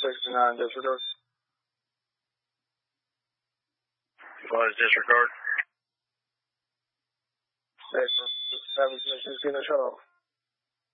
69, disregard. Advise disregard. Hey, 7 commissioners, get a shut off.